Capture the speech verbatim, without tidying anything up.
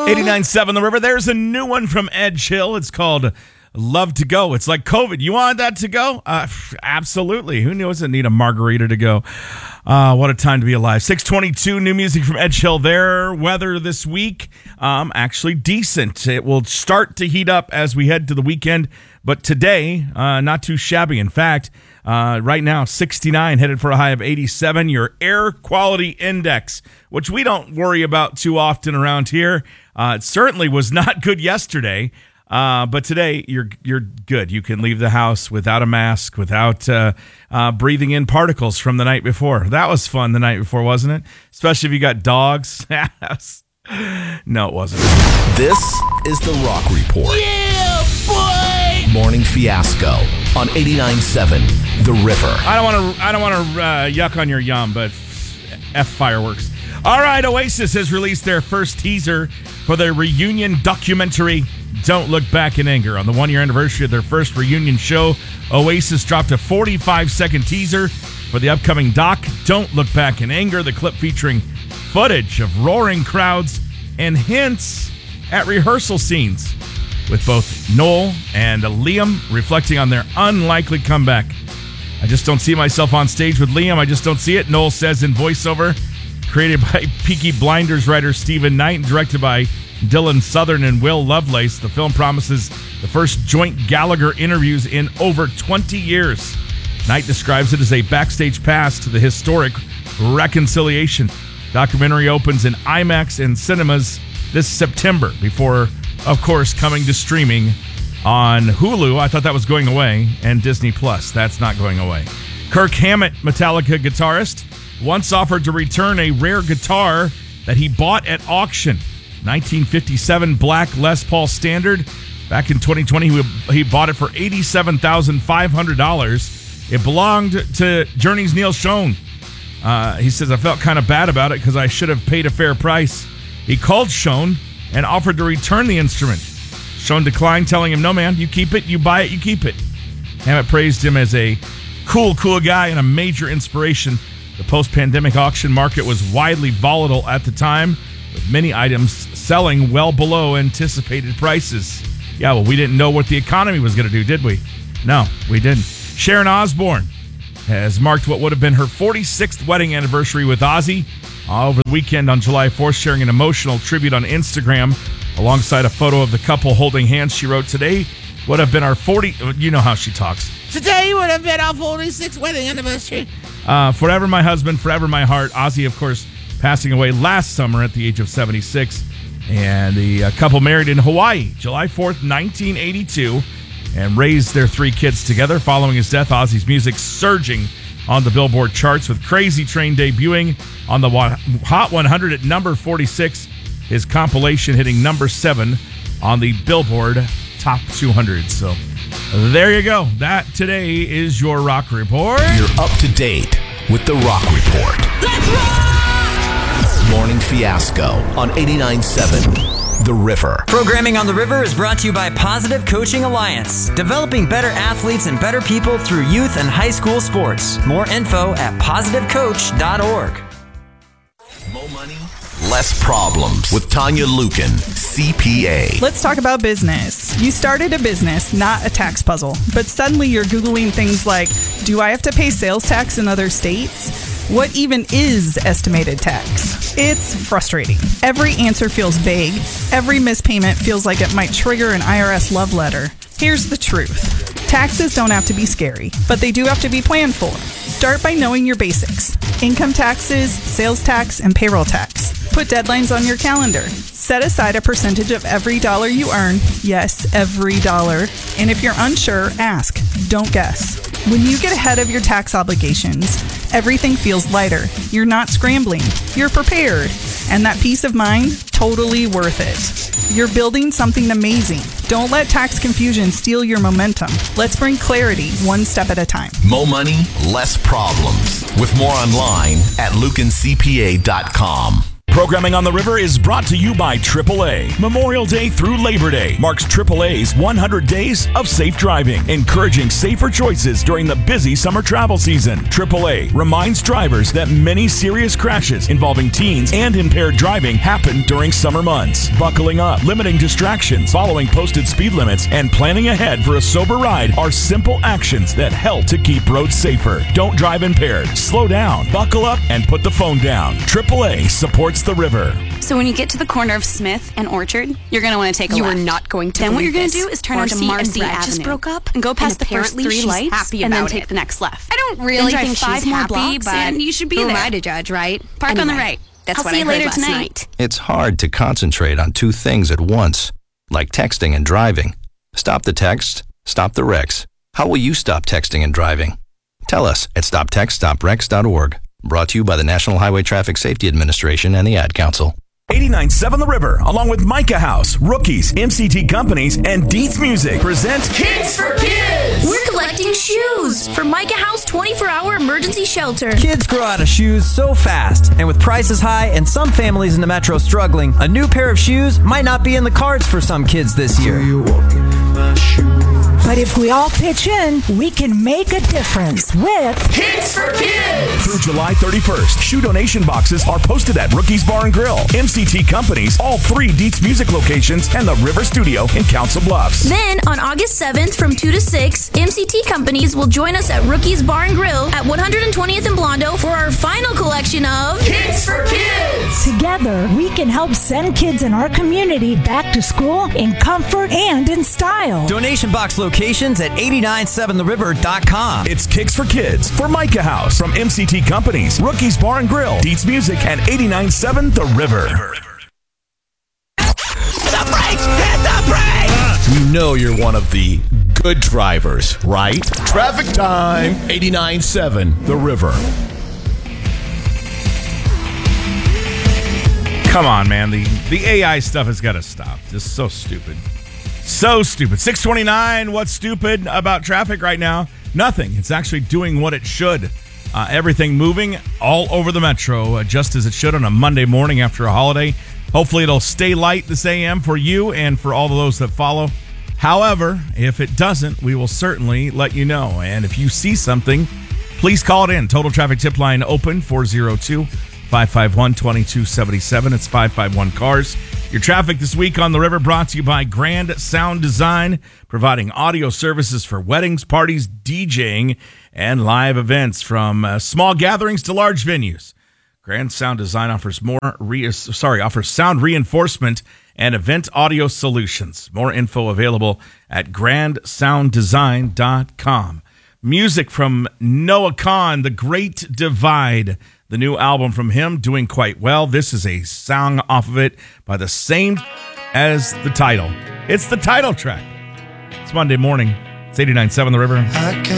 eighty-nine point seven The River. There's a new one from Edge Hill. It's called Love to Go. It's like COVID. You want that to go? Uh, absolutely. Who doesn't need a margarita to go? Uh, what a time to be alive. six twenty-two, new music from Edge Hill. Their weather this week, um, actually decent. It will start to heat up as we head to the weekend, but today, uh, not too shabby. In fact, uh, right now, sixty-nine, headed for a high of eighty-seven. Your air quality index, which we don't worry about too often around here. Uh, it certainly was not good yesterday. Uh, but today you're you're good. You can leave the house without a mask, without uh, uh, breathing in particles from the night before. That was fun the night before, wasn't it? Especially if you got dogs. No, it wasn't. This is the Rock Report. Yeah, boy! Morning Fiasco on eighty-nine point seven The River. I don't want to. I don't want to uh, yuck on your yum, but F fireworks. All right, Oasis has released their first teaser for their reunion documentary, Don't Look Back in Anger. On the one-year anniversary of their first reunion show, Oasis dropped a forty-five second teaser for the upcoming doc, Don't Look Back in Anger. The clip featuring footage of roaring crowds and hints at rehearsal scenes, with both Noel and Liam reflecting on their unlikely comeback. I just don't see myself on stage with Liam. I just don't see it, Noel says in voiceover. Created by Peaky Blinders writer Stephen Knight and directed by Dylan Southern and Will Lovelace, the film promises the first joint Gallagher interviews in over twenty years. Knight describes it as a backstage pass to the historic reconciliation. Documentary opens in IMAX and cinemas this September before, of course, coming to streaming on Hulu. I thought that was going away. And Disney Plus. That's not going away. Kirk Hammett, Metallica guitarist, once offered to return a rare guitar that he bought at auction. nineteen fifty-seven black Les Paul Standard. Back in twenty twenty, he, he bought it for eighty-seven thousand five hundred dollars. It belonged to Journey's Neil Schon. Uh, he says, I felt kind of bad about it because I should have paid a fair price. He called Schon and offered to return the instrument. Schon declined, telling him, no, man, you keep it, you buy it, you keep it. Hammett praised him as a cool, cool guy and a major inspiration. The post-pandemic auction market was widely volatile at the time, with many items selling well below anticipated prices. Yeah, well, we didn't know what the economy was going to do, did we? No, we didn't. Sharon Osbourne has marked what would have been her forty-sixth wedding anniversary with Ozzy. Uh, over the weekend on July fourth, sharing an emotional tribute on Instagram alongside a photo of the couple holding hands. She wrote, today would have been our forty... You know how she talks. Today would have been our forty-sixth wedding anniversary. Uh, forever my husband, forever my heart. Ozzy, of course, passing away last summer at the age of seventy-six. And the uh, couple married in Hawaii, July fourth, nineteen eighty-two, and raised their three kids together. Following his death, Ozzy's music surging on the Billboard charts, with Crazy Train debuting on the Hot one hundred at number forty-six. His compilation hitting number seven on the Billboard Top two hundred. So there you go. That today is your Rock Report. You're up to date with the Rock Report. Let's rock! Morning Fiasco on eighty-nine point seven The River. Programming on The River is brought to you by Positive Coaching Alliance, developing better athletes and better people through youth and high school sports. More info at positive coach dot org. More money, less problems with Tanya Lukin, C P A. Let's talk about business. You started a business, not a tax puzzle, but suddenly you're Googling things like, do I have to pay sales tax in other states? What even is estimated tax? It's frustrating. Every answer feels vague. Every mispayment feels like it might trigger an I R S love letter. Here's the truth. Taxes don't have to be scary, but they do have to be planned for. Start by knowing your basics. Income taxes, sales tax, and payroll tax. Put deadlines on your calendar. Set aside a percentage of every dollar you earn. Yes, every dollar. And if you're unsure, ask. Don't guess. When you get ahead of your tax obligations, everything feels lighter. You're not scrambling. You're prepared. And that peace of mind, totally worth it. You're building something amazing. Don't let tax confusion steal your momentum. Let's bring clarity one step at a time. More money, less problems. With more online at lukin c p a dot com. Programming on the River is brought to you by triple A. Memorial Day through Labor Day marks triple A's one hundred days of safe driving, encouraging safer choices during the busy summer travel season. triple A reminds drivers that many serious crashes involving teens and impaired driving happen during summer months. Buckling up, limiting distractions, following posted speed limits, and planning ahead for a sober ride are simple actions that help to keep roads safer. Don't drive impaired. Slow down, buckle up, and put the phone down. triple A supports the river. So when you get to the corner of Smith and Orchard, you're going to want to take a You left. are not going to Then what you're believe going to this. do is turn onto Marcy Marcy and Brett Avenue. just broke up, and go past and the first apparently three she's lights, happy and then about take it. the next left. I don't Then really drive think five she's more happy, blocks, but and you should be who there. am I to judge, right? Park on the Anyway, right. That's I'll what see I you heard later last tonight. night. It's hard to concentrate on two things at once, like texting and driving. Stop the text, stop the wrecks. How will you stop texting and driving? Tell us at stop text stop wrecks dot org. Brought to you by the National Highway Traffic Safety Administration and the Ad Council. eighty-nine point seven The River, along with Micah House, Rookies, M C T Companies, and Dietz Music present Kids for Kids! We're collecting shoes for Micah House twenty-four hour emergency shelter. Kids grow out of shoes so fast, and with prices high and some families in the metro struggling, a new pair of shoes might not be in the cards for some kids this year. But if we all pitch in, we can make a difference with Kids for Kids! through July thirty-first. Shoe donation boxes are posted at Rookies Bar and Grill, M C T Companies, all three Dietz Music locations, and the River Studio in Council Bluffs. Then, on August seventh from two to six, M C T Companies will join us at Rookies Bar and Grill at one hundred twentieth and Blondo for our final collection of Kids for Kids! together, we can help send kids in our community back to school in comfort and in style. Donation box locations at eight nine seven the river dot com. It's Kicks for Kids for Micah House from M C T Companies, Rookies Bar and Grill, Dietz Music, and eighty-nine point seven The River. The brakes! Hit the brakes! You know you're one of the good drivers, right? Traffic time, eighty-nine point seven The River. Come on, man. The the A I stuff has got to stop. Just so stupid. So stupid. six twenty-nine, what's stupid about traffic right now? Nothing. It's actually doing what it should. Uh, everything moving all over the metro, uh, just as it should on a Monday morning after a holiday. Hopefully it'll stay light this A M for you and for all of those that follow. However, if it doesn't, we will certainly let you know. And if you see something, please call it in. Total Traffic Tip Line open, four oh two, five five one, two two seven seven. It's five five one cars. Your traffic this week on the river brought to you by Grand Sound Design, providing audio services for weddings, parties, DJing, and live events from uh, small gatherings to large venues. Grand Sound Design offers more re- sorry, offers sound reinforcement and event audio solutions. More info available at grand sound design dot com. Music from Noah Kahan, The Great Divide. The new album from him, doing quite well. This is a song off of it by the same as the title. It's the title track. It's Monday morning. It's eighty-nine point seven The River.